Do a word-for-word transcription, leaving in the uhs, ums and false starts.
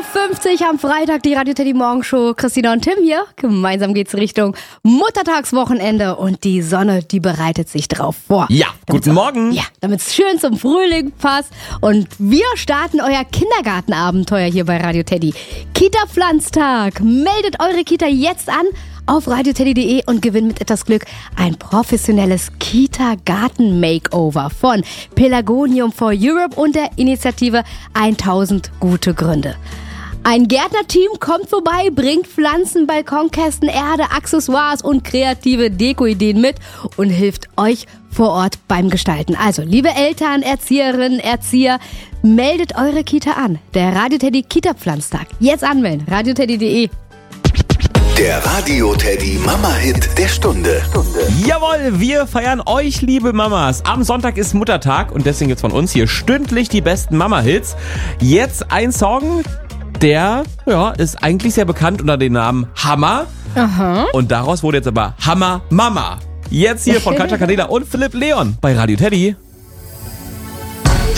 fünfzig am Freitag, die Radio Teddy Morgenshow. Christina und Tim hier. Gemeinsam geht's Richtung Muttertagswochenende und die Sonne, die bereitet sich drauf vor. Ja, guten Morgen. Ja, damit es schön zum Frühling passt. Und wir starten euer Kindergartenabenteuer hier bei Radio Teddy. Kita-Pflanztag. Meldet eure Kita jetzt an auf radio teddy punkt de und gewinnt mit etwas Glück ein professionelles Kita-Garten-Makeover von Pelagonium for Europe und der Initiative tausend gute Gründe. Ein Gärtnerteam kommt vorbei, bringt Pflanzen, Balkonkästen, Erde, Accessoires und kreative Dekoideen mit und hilft euch vor Ort beim Gestalten. Also, liebe Eltern, Erzieherinnen, Erzieher, meldet eure Kita an. Der Radio Teddy Kita-Pflanztag. Jetzt anmelden, radio teddy punkt de. Der Radio Teddy Mama-Hit der Stunde. Jawohl, wir feiern euch, liebe Mamas. Am Sonntag ist Muttertag und deswegen gibt's von uns hier stündlich die besten Mama-Hits. Jetzt ein Song, der ja, ist eigentlich sehr bekannt unter dem Namen Hammer. Aha. Und daraus wurde jetzt aber Hammer Mama. Jetzt hier von Katja Kaneda und Philipp Leon bei Radio Teddy.